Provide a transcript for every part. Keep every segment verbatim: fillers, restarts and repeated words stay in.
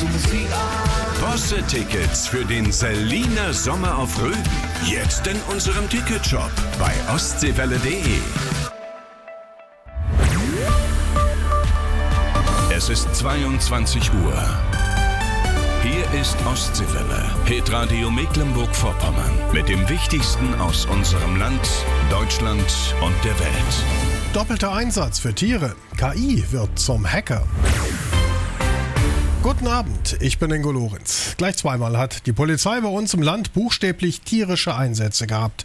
Bosse-Tickets für den Seliner Sommer auf Rügen. Jetzt in unserem Ticketshop bei ostseewelle punkt de. Es ist zweiundzwanzig Uhr. Hier ist Ostseewelle, Hitradio Mecklenburg-Vorpommern mit dem Wichtigsten aus unserem Land, Deutschland und der Welt. Doppelter Einsatz für Tiere. K I wird zum Hacker. Guten Abend, ich bin Ingo Lorenz. Gleich zweimal hat die Polizei bei uns im Land buchstäblich tierische Einsätze gehabt.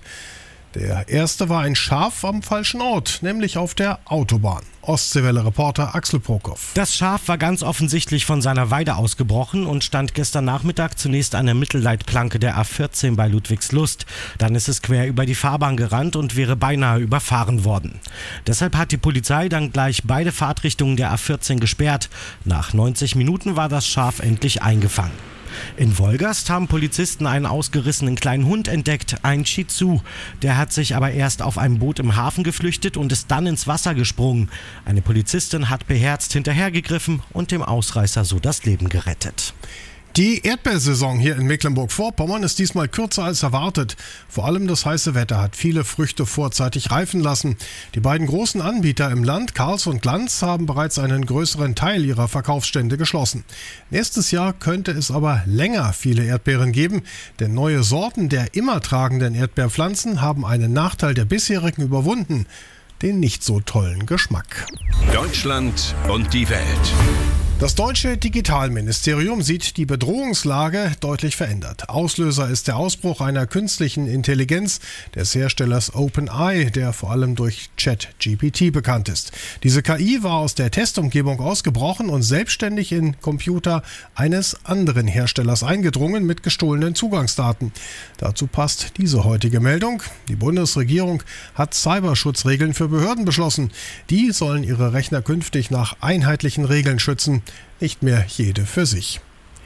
Der erste war ein Schaf am falschen Ort, nämlich auf der Autobahn. Ostseewelle-Reporter Axel Prokop. Das Schaf war ganz offensichtlich von seiner Weide ausgebrochen und stand gestern Nachmittag zunächst an der Mittelleitplanke der A vierzehn bei Ludwigslust. Dann ist es quer über die Fahrbahn gerannt und wäre beinahe überfahren worden. Deshalb hat die Polizei dann gleich beide Fahrtrichtungen der A vierzehn gesperrt. Nach neunzig Minuten war das Schaf endlich eingefangen. In Wolgast haben Polizisten einen ausgerissenen kleinen Hund entdeckt, ein Shih Tzu. Der hat sich aber erst auf einem Boot im Hafen geflüchtet und ist dann ins Wasser gesprungen. Eine Polizistin hat beherzt hinterhergegriffen und dem Ausreißer so das Leben gerettet. Die Erdbeersaison hier in Mecklenburg-Vorpommern ist diesmal kürzer als erwartet. Vor allem das heiße Wetter hat viele Früchte vorzeitig reifen lassen. Die beiden großen Anbieter im Land, Karls und Glanz, haben bereits einen größeren Teil ihrer Verkaufsstände geschlossen. Nächstes Jahr könnte es aber länger viele Erdbeeren geben, denn neue Sorten der immer tragenden Erdbeerpflanzen haben einen Nachteil der bisherigen überwunden, den nicht so tollen Geschmack. Deutschland und die Welt. Das deutsche Digitalministerium sieht die Bedrohungslage deutlich verändert. Auslöser ist der Ausbruch einer künstlichen Intelligenz des Herstellers OpenAI, der vor allem durch ChatGPT bekannt ist. Diese K I war aus der Testumgebung ausgebrochen und selbstständig in Computer eines anderen Herstellers eingedrungen mit gestohlenen Zugangsdaten. Dazu passt diese heutige Meldung. Die Bundesregierung hat Cyberschutzregeln für Behörden beschlossen. Die sollen ihre Rechner künftig nach einheitlichen Regeln schützen. Nicht mehr jede für sich.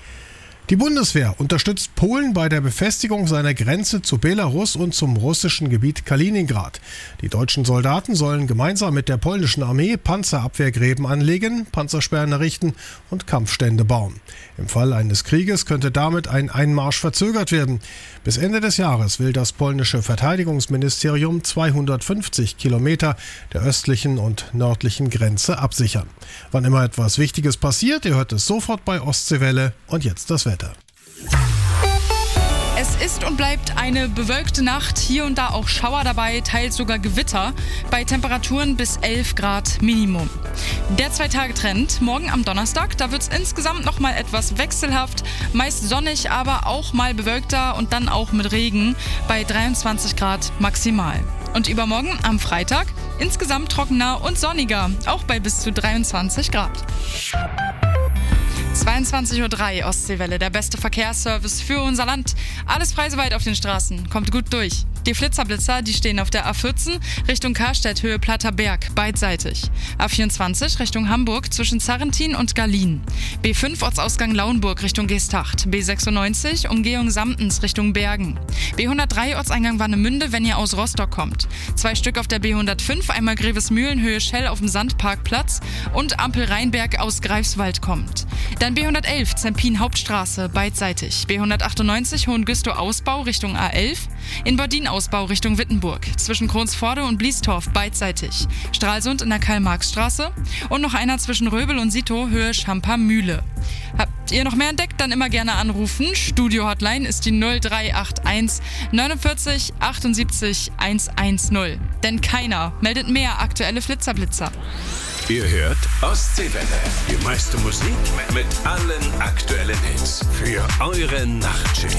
Die Bundeswehr unterstützt Polen bei der Befestigung seiner Grenze zu Belarus und zum russischen Gebiet Kaliningrad. Die deutschen Soldaten sollen gemeinsam mit der polnischen Armee Panzerabwehrgräben anlegen, Panzersperren errichten und Kampfstände bauen. Im Fall eines Krieges könnte damit ein Einmarsch verzögert werden. Bis Ende des Jahres will das polnische Verteidigungsministerium zweihundertfünfzig Kilometer der östlichen und nördlichen Grenze absichern. Wann immer etwas Wichtiges passiert, ihr hört es sofort bei Ostseewelle. Und jetzt das Wetter. Es ist und bleibt eine bewölkte Nacht, hier und da auch Schauer dabei, teils sogar Gewitter, bei Temperaturen bis elf Grad Minimum. Der Zwei-Tage-Trend, morgen am Donnerstag, da wird es insgesamt noch mal etwas wechselhaft, meist sonnig, aber auch mal bewölkter und dann auch mit Regen bei dreiundzwanzig Grad maximal. Und übermorgen am Freitag insgesamt trockener und sonniger, auch bei bis zu dreiundzwanzig Grad. zweiundzwanzig Uhr drei, Ostseewelle, der beste Verkehrsservice für unser Land. Alles frei soweit auf den Straßen, kommt gut durch. Die Flitzerblitzer, die stehen auf der A vierzehn Richtung Karstedt, Höhe Platter Berg, beidseitig. A vierundzwanzig Richtung Hamburg zwischen Zarrentin und Galien. B fünf Ortsausgang Lauenburg Richtung Geesthacht. B sechsundneunzig Umgehung Samtens Richtung Bergen. B hundertdrei Ortseingang Warnemünde, wenn ihr aus Rostock kommt. Zwei Stück auf der B hundertfünf, einmal Grevesmühlen, Höhe Schell auf dem Sandparkplatz und Ampel Rheinberg aus Greifswald kommt. Dann B hundertelf Zempin Hauptstraße, beidseitig. B hundertachtundneunzig Hohengüstow Ausbau Richtung A elf. In Bordin Ausbau Richtung Wittenburg. Zwischen Kronsforde und Bliestorf, beidseitig. Stralsund in der Karl-Marx-Straße. Und noch einer zwischen Röbel und Sito, Höhe Schamper-Mühle. Habt ihr noch mehr entdeckt? Dann immer gerne anrufen. Studio-Hotline ist die null drei acht eins neunundvierzig achtundsiebzig hundertzehn. Denn keiner meldet mehr aktuelle Flitzerblitzer. Ihr hört Ostseewelle. Die meiste Musik mit allen aktuellen Hits für eure Nachtschicht.